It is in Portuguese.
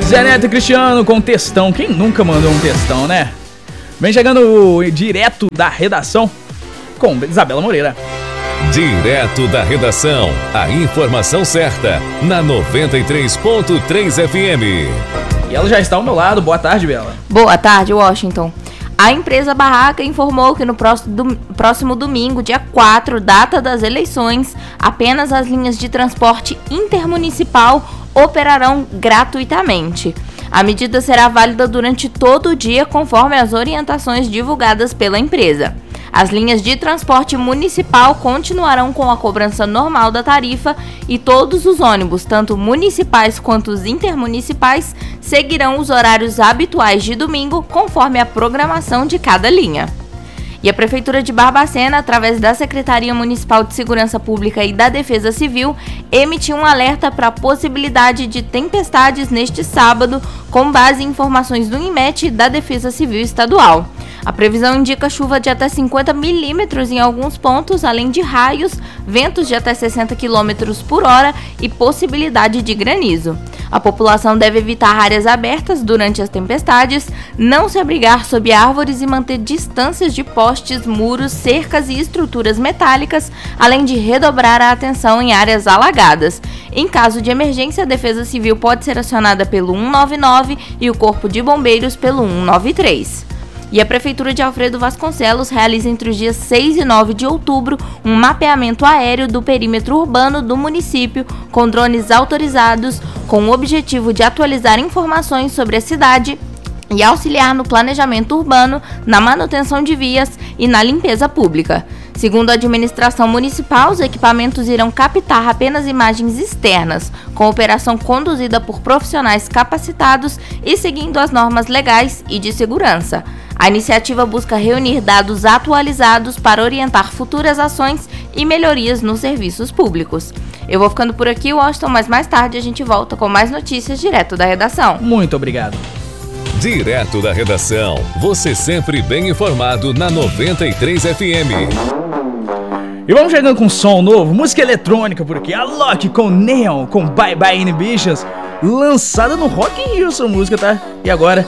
Zé Neto e Cristiano com textão. Quem nunca mandou um textão, né? Vem chegando direto da redação com Isabela Moreira. Direto da redação, a informação certa na 93.3 FM. E ela já está ao meu lado. Boa tarde, Bela. Boa tarde, Washington. A empresa Barraca informou que no próximo domingo, dia 4, data das eleições, apenas as linhas de transporte intermunicipal operarão gratuitamente. A medida será válida durante todo o dia, conforme as orientações divulgadas pela empresa. As linhas de transporte municipal continuarão com a cobrança normal da tarifa e todos os ônibus, tanto municipais quanto os intermunicipais, seguirão os horários habituais de domingo, conforme a programação de cada linha. E a Prefeitura de Barbacena, através da Secretaria Municipal de Segurança Pública e da Defesa Civil, emitiu um alerta para a possibilidade de tempestades neste sábado, com base em informações do INMET e da Defesa Civil Estadual. A previsão indica chuva de até 50 milímetros em alguns pontos, além de raios, ventos de até 60 km por hora e possibilidade de granizo. A população deve evitar áreas abertas durante as tempestades, não se abrigar sob árvores e manter distâncias de postes, muros, cercas e estruturas metálicas, além de redobrar a atenção em áreas alagadas. Em caso de emergência, a Defesa Civil pode ser acionada pelo 199 e o Corpo de Bombeiros pelo 193. E a Prefeitura de Alfredo Vasconcelos realiza entre os dias 6 e 9 de outubro um mapeamento aéreo do perímetro urbano do município com drones autorizados, com o objetivo de atualizar informações sobre a cidade e auxiliar no planejamento urbano, na manutenção de vias e na limpeza pública. Segundo a administração municipal, os equipamentos irão captar apenas imagens externas, com operação conduzida por profissionais capacitados e seguindo as normas legais e de segurança. A iniciativa busca reunir dados atualizados para orientar futuras ações e melhorias nos serviços públicos. Eu vou ficando por aqui, Washington, mas mais tarde a gente volta com mais notícias direto da redação. Muito obrigado. Direto da redação, você sempre bem informado na 93 FM. E vamos chegando com som novo, música eletrônica por aqui. A Loki com Neon, com Bye Bye Inhibitions, lançada no Rock in Rio essa música, tá? E agora